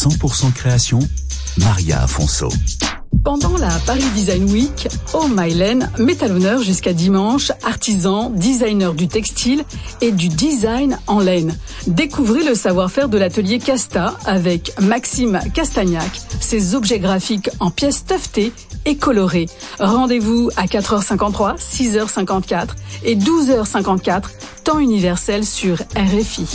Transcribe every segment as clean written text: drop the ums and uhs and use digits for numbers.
100% création, Maria Afonso. Pendant la Paris Design Week, Home Mylène met à l'honneur jusqu'à dimanche artisans, designers du textile et du design en laine. Découvrez le savoir-faire de l'atelier Casta avec Maxime Castagnac, ses objets graphiques en pièces teuftées et colorées. Rendez-vous à 4h53, 6h54 et 12h54, temps universel sur RFI.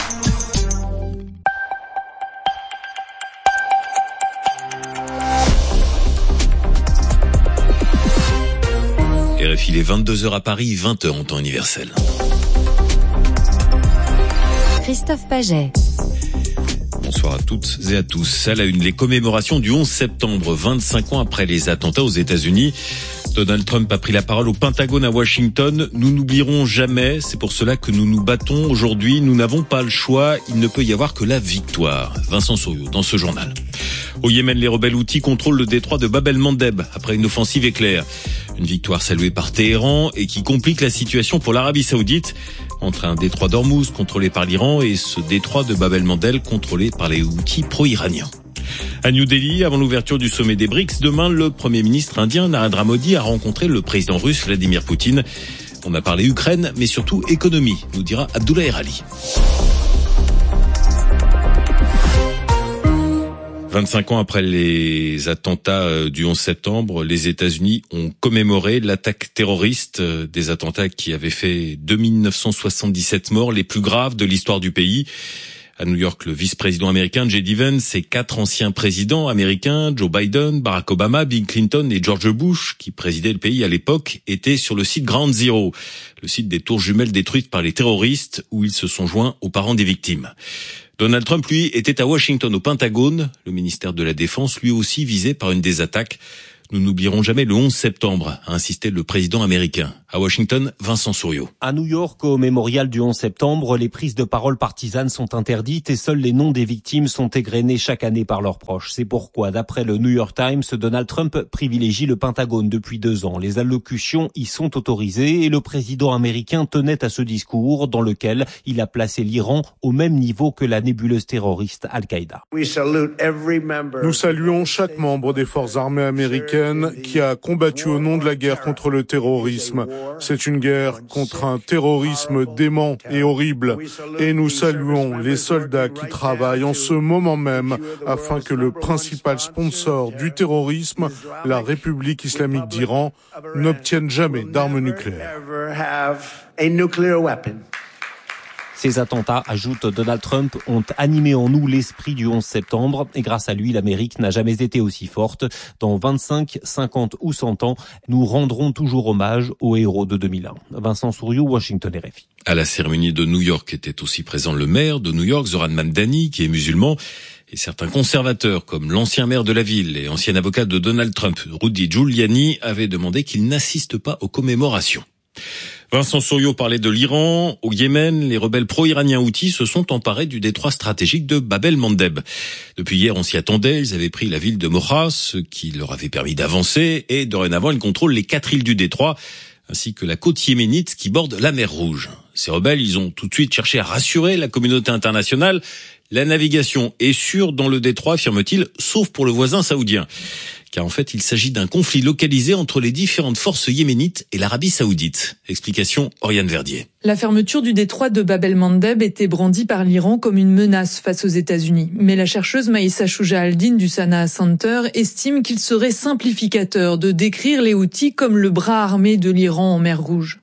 Il est 22h à Paris, 20h en temps universel. Christophe Paget. Bonsoir à toutes et à tous. À la une, les commémorations du 11 septembre, 25 ans après les attentats aux États-Unis. Donald Trump a pris la parole au Pentagone à Washington. Nous n'oublierons jamais, c'est pour cela que nous nous battons aujourd'hui. Nous n'avons pas le choix, il ne peut y avoir que la victoire. Vincent Souriau dans ce journal. Au Yémen, les rebelles houthis contrôlent le détroit de Bab el-Mandeb après une offensive éclair. Une victoire saluée par Téhéran et qui complique la situation pour l'Arabie Saoudite entre un détroit d'Ormuz contrôlé par l'Iran et ce détroit de Bab el-Mandeb contrôlé par les houthis pro-iraniens. À New Delhi, avant l'ouverture du sommet des BRICS, demain, le Premier ministre indien Narendra Modi a rencontré le président russe Vladimir Poutine. On a parlé Ukraine, mais surtout économie, nous dira Abdoulaye Rali. 25 ans après les attentats du 11 septembre, les États-Unis ont commémoré l'attaque terroriste, des attentats qui avaient fait 2977 morts, les plus graves de l'histoire du pays. À New York, le vice-président américain J.D. Vance et 4 anciens présidents américains, Joe Biden, Barack Obama, Bill Clinton et George Bush, qui présidaient le pays à l'époque, étaient sur le site Ground Zero, le site des tours jumelles détruites par les terroristes, où ils se sont joints aux parents des victimes. Donald Trump, lui, était à Washington, au Pentagone, le ministère de la Défense, lui aussi visé par une des attaques. Nous n'oublierons jamais le 11 septembre, a insisté le président américain. À Washington, Vincent Souriau. À New York, au mémorial du 11 septembre, les prises de parole partisanes sont interdites et seuls les noms des victimes sont égrenés chaque année par leurs proches. C'est pourquoi, d'après le New York Times, Donald Trump privilégie le Pentagone depuis 2 ans. Les allocutions y sont autorisées et le président américain tenait à ce discours dans lequel il a placé l'Iran au même niveau que la nébuleuse terroriste Al-Qaïda. Nous saluons chaque membre des forces armées américaines qui a combattu au nom de la guerre contre le terrorisme. C'est une guerre contre un terrorisme dément et horrible. Et nous saluons les soldats qui travaillent en ce moment même afin que le principal sponsor du terrorisme, la République islamique d'Iran, n'obtienne jamais d'armes nucléaires. Ces attentats, ajoute Donald Trump, ont animé en nous l'esprit du 11 septembre et grâce à lui, l'Amérique n'a jamais été aussi forte. Dans 25, 50 ou 100 ans, nous rendrons toujours hommage aux héros de 2001. Vincent Souriau, Washington RFI. À la cérémonie de New York était aussi présent le maire de New York, Zoran Mamdani, qui est musulman, et certains conservateurs, comme l'ancien maire de la ville et ancien avocat de Donald Trump, Rudy Giuliani, avaient demandé qu'il n'assiste pas aux commémorations. Vincent Souriau parlait de l'Iran. Au Yémen, les rebelles pro-iraniens houthis se sont emparés du détroit stratégique de Bab el-Mandeb. Depuis hier, on s'y attendait. Ils avaient pris la ville de Mocha, ce qui leur avait permis d'avancer. Et dorénavant, ils contrôlent les 4 îles du détroit, ainsi que la côte yéménite qui borde la mer Rouge. Ces rebelles, ils ont tout de suite cherché à rassurer la communauté internationale. La navigation est sûre dans le détroit, affirme-t-il, sauf pour le voisin saoudien. Car en fait, il s'agit d'un conflit localisé entre les différentes forces yéménites et l'Arabie Saoudite. Explication, Oriane Verdier. La fermeture du détroit de Bab el-Mandeb était brandie par l'Iran comme une menace face aux États-Unis. Mais la chercheuse Maïssa Chouja Aldin du Sanaa Center estime qu'il serait simplificateur de décrire les Houthis comme le bras armé de l'Iran en mer Rouge.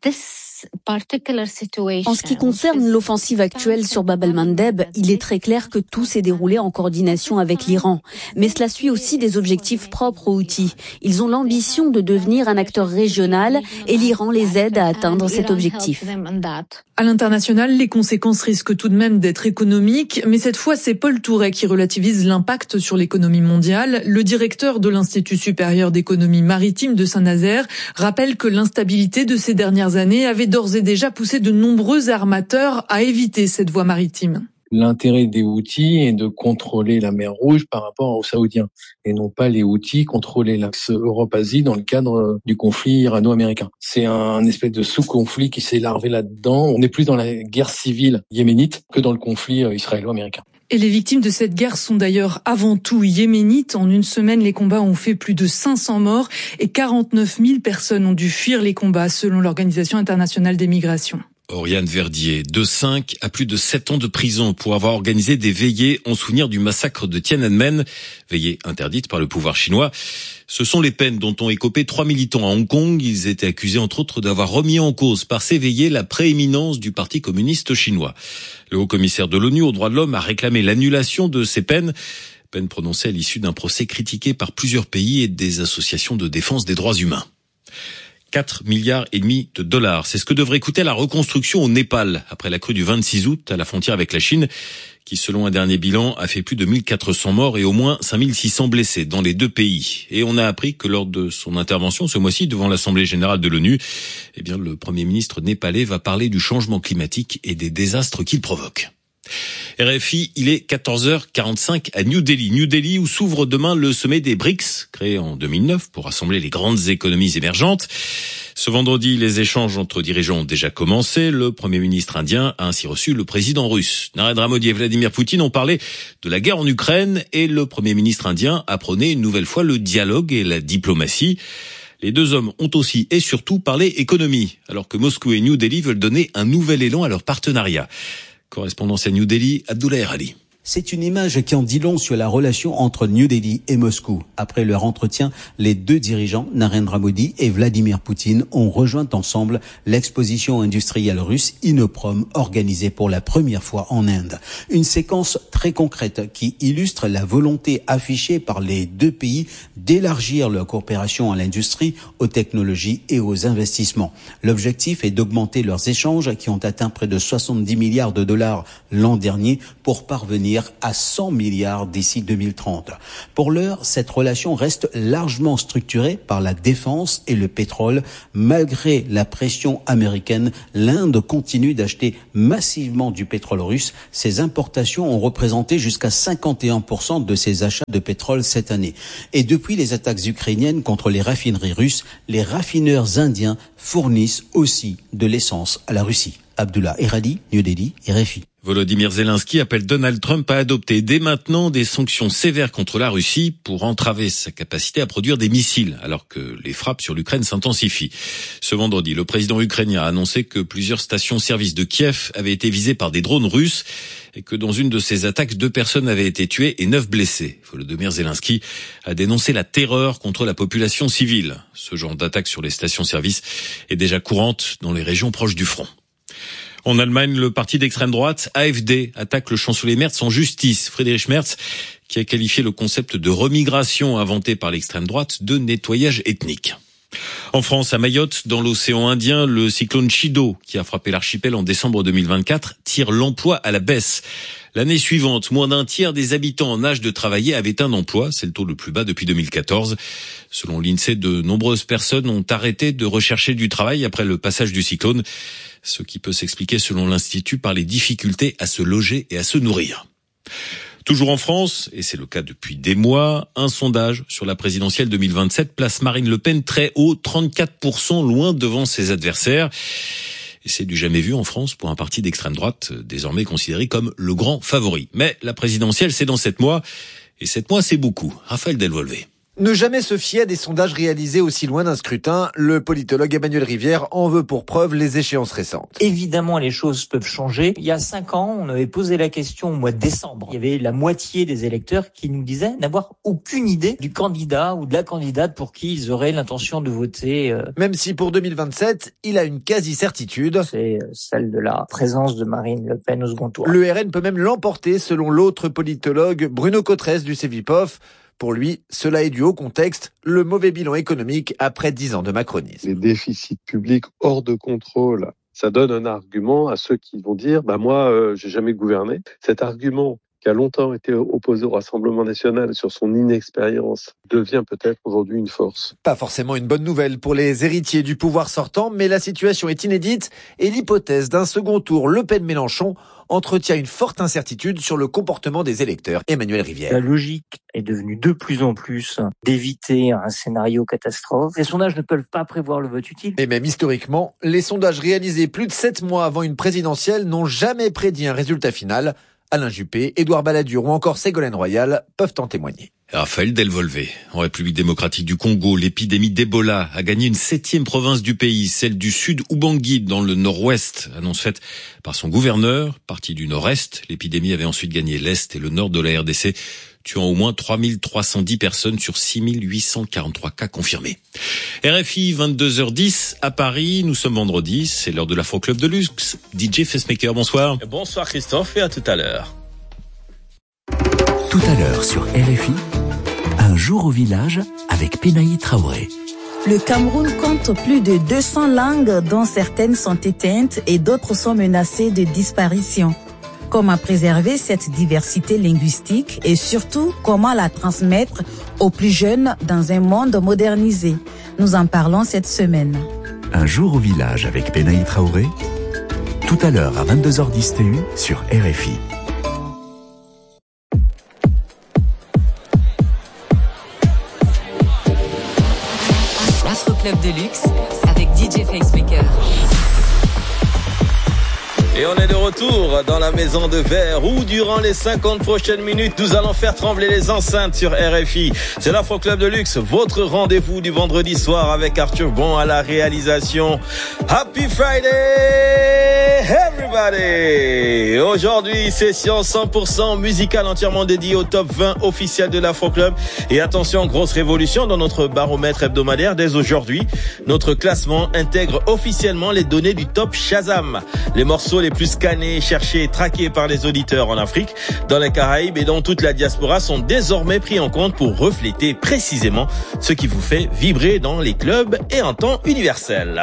En ce qui concerne l'offensive actuelle sur Bab el-Mandeb, il est très clair que tout s'est déroulé en coordination avec l'Iran. Mais cela suit aussi des objectifs propres aux Houthis. Ils ont l'ambition de devenir un acteur régional et l'Iran les aide à atteindre cet objectif. À l'international, les conséquences risquent tout de même d'être économiques, mais cette fois, c'est Paul Touret qui relativise l'impact sur l'économie mondiale. Le directeur de l'Institut supérieur d'économie maritime de Saint-Nazaire rappelle que l'instabilité de ces dernières années avait d'ores et déjà poussé de nombreux armateurs à éviter cette voie maritime. L'intérêt des Houthis est de contrôler la mer Rouge par rapport aux Saoudiens, et non pas les Houthis contrôler l'axe Europe-Asie dans le cadre du conflit irano-américain. C'est un espèce de sous-conflit qui s'est larvé là-dedans. On est plus dans la guerre civile yéménite que dans le conflit israélo-américain. Et les victimes de cette guerre sont d'ailleurs avant tout yéménites. En une semaine, les combats ont fait plus de 500 morts et 49 000 personnes ont dû fuir les combats, selon l'Organisation internationale des migrations. Oriane Verdier, de 5 à plus de 7 ans de prison pour avoir organisé des veillées en souvenir du massacre de Tiananmen, veillées interdites par le pouvoir chinois. Ce sont les peines dont ont écopé 3 militants à Hong Kong. Ils étaient accusés entre autres d'avoir remis en cause par ces veillées la prééminence du Parti communiste chinois. Le haut-commissaire de l'ONU aux droits de l'homme a réclamé l'annulation de ces peines prononcées à l'issue d'un procès critiqué par plusieurs pays et des associations de défense des droits humains. 4,5 milliards de dollars. C'est ce que devrait coûter la reconstruction au Népal après la crue du 26 août à la frontière avec la Chine, qui selon un dernier bilan a fait plus de 1400 morts et au moins 5600 blessés dans les deux pays. Et on a appris que lors de son intervention ce mois-ci devant l'Assemblée générale de l'ONU, le Premier ministre népalais va parler du changement climatique et des désastres qu'il provoque. RFI, il est 14h45 à New Delhi. New Delhi où s'ouvre demain le sommet des BRICS, créé en 2009 pour rassembler les grandes économies émergentes. Ce vendredi, les échanges entre dirigeants ont déjà commencé. Le Premier ministre indien a ainsi reçu le président russe. Narendra Modi et Vladimir Poutine ont parlé de la guerre en Ukraine et le Premier ministre indien a prôné une nouvelle fois le dialogue et la diplomatie. Les deux hommes ont aussi et surtout parlé économie, alors que Moscou et New Delhi veulent donner un nouvel élan à leur partenariat. Correspondance à New Delhi, Abdoulaye Ali. C'est une image qui en dit long sur la relation entre New Delhi et Moscou. Après leur entretien, les deux dirigeants, Narendra Modi et Vladimir Poutine, ont rejoint ensemble l'exposition industrielle russe Inoprom, organisée pour la première fois en Inde. Une séquence très concrète qui illustre la volonté affichée par les deux pays d'élargir leur coopération à l'industrie, aux technologies et aux investissements. L'objectif est d'augmenter leurs échanges qui ont atteint près de 70 milliards de dollars l'an dernier pour parvenir à 100 milliards d'ici 2030. Pour l'heure, cette relation reste largement structurée par la défense et le pétrole. Malgré la pression américaine, l'Inde continue d'acheter massivement du pétrole russe. Ses importations ont représenté jusqu'à 51% de ses achats de pétrole cette année. Et depuis les attaques ukrainiennes contre les raffineries russes, les raffineurs indiens fournissent aussi de l'essence à la Russie. Abdullah Eradi, New Delhi, RFI. Volodymyr Zelensky appelle Donald Trump à adopter dès maintenant des sanctions sévères contre la Russie pour entraver sa capacité à produire des missiles, alors que les frappes sur l'Ukraine s'intensifient. Ce vendredi, le président ukrainien a annoncé que plusieurs stations-service de Kiev avaient été visées par des drones russes et que dans une de ces attaques, 2 personnes avaient été tuées et 9 blessées. Volodymyr Zelensky a dénoncé la terreur contre la population civile. Ce genre d'attaque sur les stations-service est déjà courante dans les régions proches du front. En Allemagne, le parti d'extrême droite, AfD, attaque le chancelier Merz en justice. Friedrich Merz, qui a qualifié le concept de remigration inventé par l'extrême droite de nettoyage ethnique. En France, à Mayotte, dans l'océan Indien, le cyclone Chido, qui a frappé l'archipel en décembre 2024, tire l'emploi à la baisse. L'année suivante, moins d'un tiers des habitants en âge de travailler avaient un emploi. C'est le taux le plus bas depuis 2014. Selon l'INSEE, de nombreuses personnes ont arrêté de rechercher du travail après le passage du cyclone, ce qui peut s'expliquer, selon l'Institut, par les difficultés à se loger et à se nourrir. Toujours en France, et c'est le cas depuis des mois, un sondage sur la présidentielle 2027 place Marine Le Pen très haut, 34% loin devant ses adversaires. Et c'est du jamais vu en France pour un parti d'extrême droite, désormais considéré comme le grand favori. Mais la présidentielle, c'est dans 7 mois, et 7 mois, c'est beaucoup. Raphaël Delvolvé. Ne jamais se fier à des sondages réalisés aussi loin d'un scrutin, le politologue Emmanuel Rivière en veut pour preuve les échéances récentes. Évidemment, les choses peuvent changer. Il y a 5 ans, on avait posé la question au mois de décembre. Il y avait la moitié des électeurs qui nous disaient n'avoir aucune idée du candidat ou de la candidate pour qui ils auraient l'intention de voter. Même si pour 2027, il a une quasi-certitude. C'est celle de la présence de Marine Le Pen au second tour. Le RN peut même l'emporter selon l'autre politologue Bruno Cotresse du Cevipof. Pour lui, cela est dû au contexte, le mauvais bilan économique après 10 ans de macronisme. Les déficits publics hors de contrôle, ça donne un argument à ceux qui vont dire moi, j'ai jamais gouverné. Cet argument qui a longtemps été opposé au Rassemblement national sur son inexpérience, devient peut-être aujourd'hui une force. Pas forcément une bonne nouvelle pour les héritiers du pouvoir sortant, mais la situation est inédite et l'hypothèse d'un second tour Le Pen-Mélenchon entretient une forte incertitude sur le comportement des électeurs. Emmanuel Rivière. La logique est devenue de plus en plus d'éviter un scénario catastrophe. Les sondages ne peuvent pas prévoir le vote utile. Et même historiquement, les sondages réalisés plus de 7 mois avant une présidentielle n'ont jamais prédit un résultat final, Alain Juppé, Édouard Balladur ou encore Ségolène Royal peuvent en témoigner. Raphaël Delvolvé. En République démocratique du Congo, l'épidémie d'Ebola a gagné une 7e province du pays, celle du sud Ubangi, dans le nord-ouest. Annonce faite par son gouverneur, parti du nord-est. L'épidémie avait ensuite gagné l'est et le nord de la RDC, tuant au moins 3310 personnes sur 6843 cas confirmés. RFI, 22h10 à Paris. Nous sommes vendredi, c'est l'heure de l'Afro-Club de Luxe. DJ Facemaker, bonsoir. Bonsoir Christophe et à tout à l'heure. Tout à l'heure sur RFI, un jour au village avec Penaï Traoré. Le Cameroun compte plus de 200 langues dont certaines sont éteintes et d'autres sont menacées de disparition. Comment préserver cette diversité linguistique et surtout comment la transmettre aux plus jeunes dans un monde modernisé? Nous en parlons cette semaine. Un jour au village avec Penaï Traoré, tout à l'heure à 22h10 TU sur RFI. Club de luxe avec DJ Facemaker. Et on est de retour dans la maison de verre où durant les 50 prochaines minutes, nous allons faire trembler les enceintes sur RFI. C'est l'Afro-Club de Luxe, votre rendez-vous du vendredi soir avec Arthur Bon à la réalisation. Happy Friday, everybody! Aujourd'hui, session 100% musicale entièrement dédiée au top 20 officiel de l'Afro-Club. Et attention, grosse révolution dans notre baromètre hebdomadaire dès aujourd'hui. Notre classement intègre officiellement les données du top Shazam. Les morceaux les plus scannés, cherchés et traqués par les auditeurs en Afrique, dans les Caraïbes et dans toute la diaspora sont désormais pris en compte pour refléter précisément ce qui vous fait vibrer dans les clubs et en temps universel.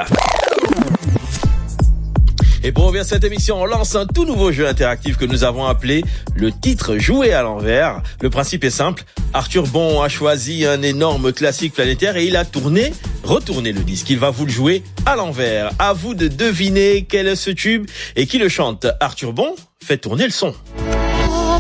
Et pour ouvrir cette émission, on lance un tout nouveau jeu interactif que nous avons appelé le titre joué à l'envers. Le principe est simple. Arthur Bon a choisi un énorme classique planétaire et il a retourné le disque. Il va vous le jouer à l'envers. À vous de deviner quel est ce tube et qui le chante. Arthur Bon, fait tourner le son.